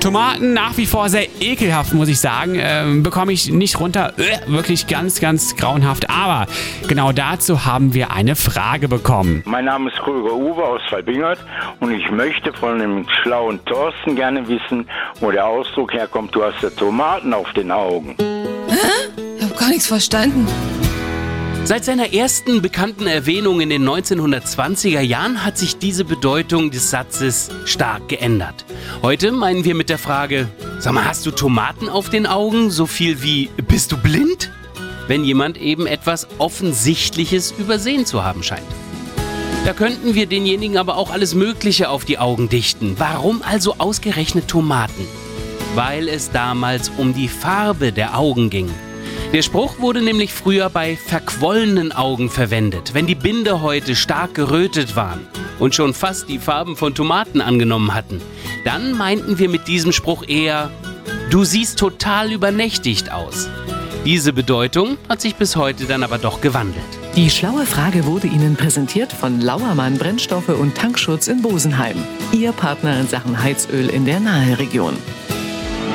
Tomaten nach wie vor sehr ekelhaft, muss ich sagen. Bekomme ich nicht runter. Wirklich ganz, ganz grauenhaft. Aber genau dazu haben wir eine Frage bekommen. Mein Name ist Kröger Uwe aus Waldbingert und ich möchte von dem schlauen Thorsten gerne wissen, wo der Ausdruck herkommt, du hast ja Tomaten auf den Augen. Ich habe gar nichts verstanden. Seit seiner ersten bekannten Erwähnung in den 1920er Jahren hat sich diese Bedeutung des Satzes stark geändert. Heute meinen wir mit der Frage, sag mal, hast du Tomaten auf den Augen? So viel wie, bist du blind? Wenn jemand eben etwas Offensichtliches übersehen zu haben scheint. Da könnten wir denjenigen aber auch alles Mögliche auf die Augen dichten. Warum also ausgerechnet Tomaten? Weil es damals um die Farbe der Augen ging. Der Spruch wurde nämlich früher bei verquollenen Augen verwendet, wenn die Bindehäute stark gerötet waren und schon fast die Farben von Tomaten angenommen hatten. Dann meinten wir mit diesem Spruch eher, du siehst total übernächtigt aus. Diese Bedeutung hat sich bis heute dann aber doch gewandelt. Die schlaue Frage wurde Ihnen präsentiert von Lauermann Brennstoffe und Tankschutz in Bosenheim. Ihr Partner in Sachen Heizöl in der Naheregion.